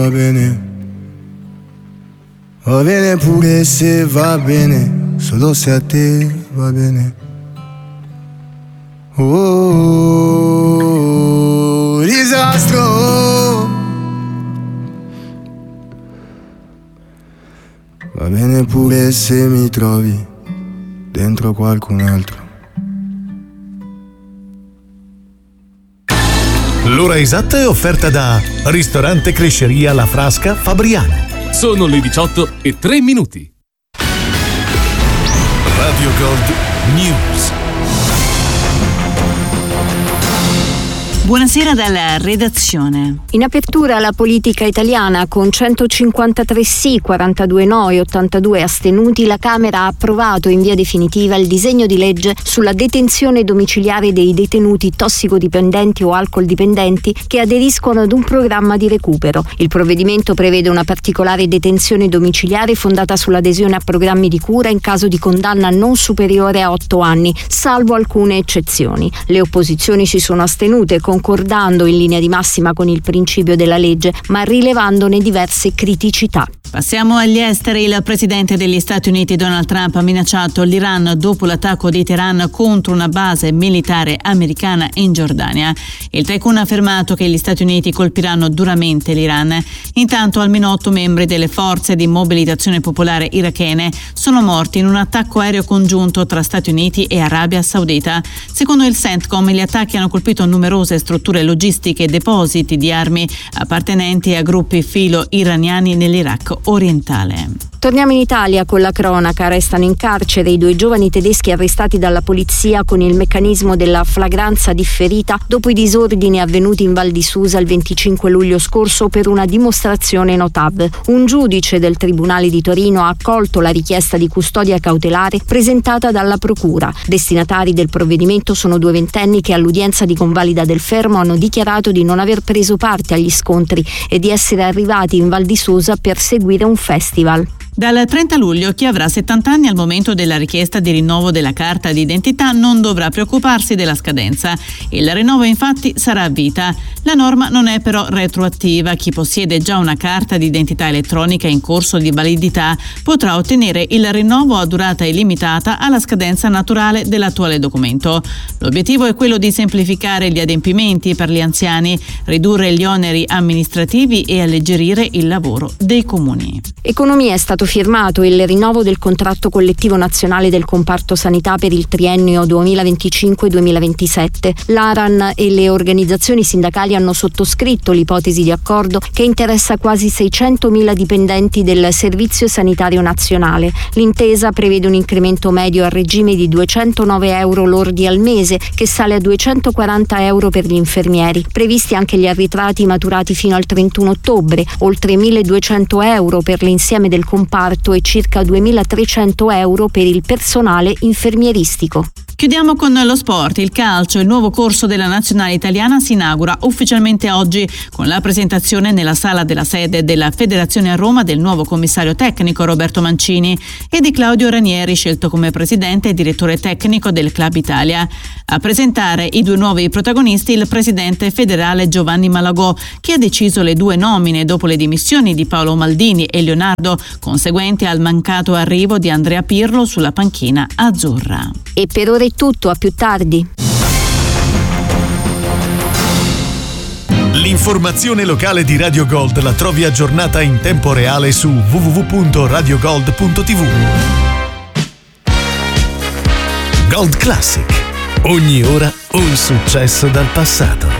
Va bene pure se va bene, solo se a te va bene. Oh, disastro. Va bene pure se mi trovi dentro qualcun altro. L'ora esatta è offerta da Ristorante Cresceria La Frasca Fabriano. Sono le 18:03. Radio Gold News. Buonasera dalla redazione. In apertura la politica italiana, con 153 sì, 42 no e 82 astenuti, la Camera ha approvato in via definitiva il disegno di legge sulla detenzione domiciliare dei detenuti tossicodipendenti o alcoldipendenti che aderiscono ad un programma di recupero. Il provvedimento prevede una particolare detenzione domiciliare fondata sull'adesione a programmi di cura in caso di condanna non superiore a 8 anni, salvo alcune eccezioni. Le opposizioni si sono astenute, concordando in linea di massima con il principio della legge, ma rilevandone diverse criticità. Passiamo agli esteri. Il presidente degli Stati Uniti Donald Trump ha minacciato l'Iran dopo l'attacco di Teheran contro una base militare americana in Giordania. Il tycoon ha affermato che gli Stati Uniti colpiranno duramente l'Iran. Intanto almeno 8 membri delle forze di mobilitazione popolare irachene sono morti in un attacco aereo congiunto tra Stati Uniti e Arabia Saudita. Secondo il CENTCOM, gli attacchi hanno colpito numerose strutture logistiche e depositi di armi appartenenti a gruppi filo-iraniani nell'Iraq orientale. Torniamo in Italia con la cronaca. Restano in carcere i 2 giovani tedeschi arrestati dalla polizia con il meccanismo della flagranza differita dopo i disordini avvenuti in Val di Susa il 25 luglio scorso per una dimostrazione no TAV. Un giudice del Tribunale di Torino ha accolto la richiesta di custodia cautelare presentata dalla Procura. Destinatari del provvedimento sono 2 ventenni che all'udienza di convalida del fermo hanno dichiarato di non aver preso parte agli scontri e di essere arrivati in Val di Susa per seguire un festival. Dal 30 luglio chi avrà 70 anni al momento della richiesta di rinnovo della carta d'identità non dovrà preoccuparsi della scadenza. Il rinnovo infatti sarà a vita. La norma non è però retroattiva. Chi possiede già una carta d'identità elettronica in corso di validità potrà ottenere il rinnovo a durata illimitata alla scadenza naturale dell'attuale documento. L'obiettivo è quello di semplificare gli adempimenti per gli anziani, ridurre gli oneri amministrativi e alleggerire il lavoro dei comuni. Economia. È stato firmato il rinnovo del contratto collettivo nazionale del comparto sanità per il triennio 2025-2027. L'ARAN e le organizzazioni sindacali hanno sottoscritto l'ipotesi di accordo che interessa quasi 600.000 dipendenti del Servizio Sanitario Nazionale. L'intesa prevede un incremento medio a regime di 209 euro lordi al mese, che sale a 240 euro per gli infermieri. Previsti anche gli arretrati maturati fino al 31 ottobre, oltre 1.200 euro per l'insieme del comparto e circa 2.300 euro per il personale infermieristico. Chiudiamo con lo sport. Il calcio, il nuovo corso della nazionale italiana, si inaugura ufficialmente oggi con la presentazione nella sala della sede della Federazione a Roma del nuovo commissario tecnico Roberto Mancini e di Claudio Ranieri, scelto come presidente e direttore tecnico del Club Italia. A presentare i 2 nuovi protagonisti il presidente federale Giovanni Malagò, che ha deciso le 2 nomine dopo le dimissioni di Paolo Maldini e Leonardo, conseguenti al mancato arrivo di Andrea Pirlo sulla panchina azzurra. E per ora è tutto, a più tardi. L'informazione locale di Radio Gold la trovi aggiornata in tempo reale su www.radiogold.tv. Gold Classic. Ogni ora un successo dal passato.